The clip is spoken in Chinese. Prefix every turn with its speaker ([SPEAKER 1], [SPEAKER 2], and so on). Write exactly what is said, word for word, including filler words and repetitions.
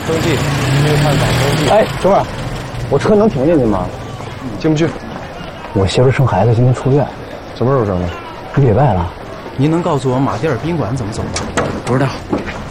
[SPEAKER 1] 登记，去探访登记。
[SPEAKER 2] 哎，哥们儿，我车能停进去吗？
[SPEAKER 1] 进不去。
[SPEAKER 2] 我媳妇生孩子，今天出院。
[SPEAKER 1] 什么时候生的？
[SPEAKER 2] 一礼拜了。
[SPEAKER 3] 您能告诉我马迭尔宾馆怎么走吗？
[SPEAKER 2] 不知道。